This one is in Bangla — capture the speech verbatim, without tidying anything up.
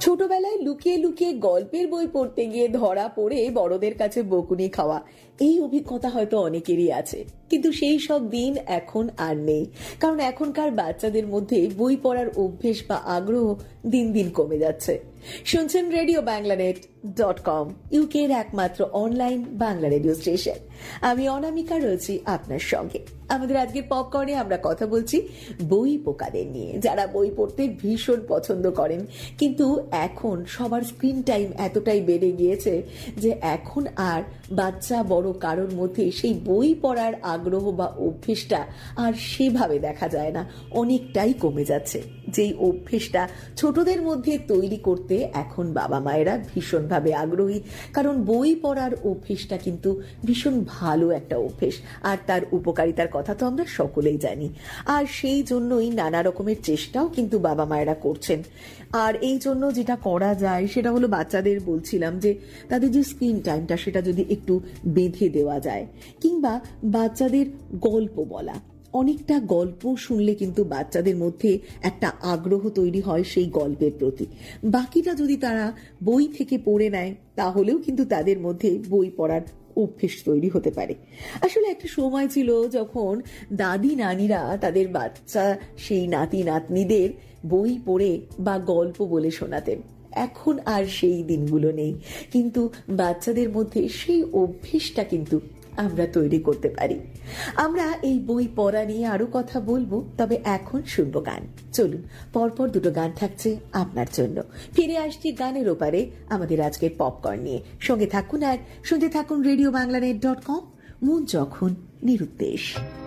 ছোটবেলায় লুকিয়ে লুকিয়ে গল্পের বই পড়তে গিয়ে ধরা পড়ে বড়দের কাছে বকুনি খাওয়া, এই অভিজ্ঞতা হয়তো অনেকেরই আছে। কিন্তু সেই সব দিন এখন আর নেই, কারণ এখনকার বাচ্চাদের মধ্যে বই পড়ার অভ্যেস বা আগ্রহ দিন দিন কমে যাচ্ছে। শুনছেন রেডিও বাংলানেট ডট কম, ইউকের একমাত্র অনলাইন বাংলা রেডিও স্টেশন। আমি অনামিকা রয়েছি আপনার সঙ্গে। আমাদের আজকের পপকর্নে আমরা কথা বলছি বই পোকাদের নিয়ে, যারা বই পড়তে ভীষণ পছন্দ করেন, কিন্তু এখন সবার স্ক্রিন টাইম এতটাই বেড়ে গিয়েছে যে এখন আর বাচ্চা বড় কারোর মধ্যে সেই বই পড়ার আগ্রহ বা অভ্যেসটা আর সেভাবে দেখা যায় না, অনেকটাই কমে যাচ্ছে। যেই অভ্যেসটা ছোটদের মধ্যে তৈরি করতে এখন বাবা মায়েরা ভীষণভাবে আগ্রহী, কারণ বই পড়ার অভ্যেসটা কিন্তু ভীষণ ভালো একটা অভ্যেস, আর তার উপকারিতার কথা তো আমরা সকলেই জানি। আর সেই জন্যই নানা রকমের চেষ্টাও কিন্তু বাবা মায়েরা করছেন। আর এই জন্য যেটা করা যায় সেটা হলো, বাচ্চাদের বলছিলাম যে তাদের যে স্ক্রিন টাইমটা সেটা যদি একটু বেঁধে দেওয়া যায়, কিংবা বাচ্চাদের গল্প বলা। অনেকটা গল্প শুনলে কিন্তু বাচ্চাদের মধ্যে একটা আগ্রহ তৈরি হয় সেই গল্পের প্রতি। বাকিটা যদি তারা বই থেকে পড়ে নেয়, তাহলেও কিন্তু তাদের মধ্যে বই পড়ার অভ্যেস তৈরি হতে পারে। আসলে একটা সময় ছিল যখন দাদি নানিরা তাদের বাচ্চা সেই নাতি নাতনিদের বই পড়ে বা গল্প বলে শোনাতেন। এখন আর সেই দিনগুলো নেই, কিন্তু বাচ্চাদের মধ্যে সেই অভ্যেসটা কিন্তু আমরা তৈরি করতে পারি। আমরা এই বই পড়া নিয়ে আরো কথা বলবো, তবে এখন শুনবো গান। চলুন, পরপর দুটো গান থাকছে আপনার জন্য। ফিরে আসছি গানের ওপারে আমাদের আজকের পপকর্ন নিয়ে। সঙ্গে থাকুন আর শুনতে থাকুন রেডিও বাংলানেট ডট কম, মন যখন নিরুদ্দেশ।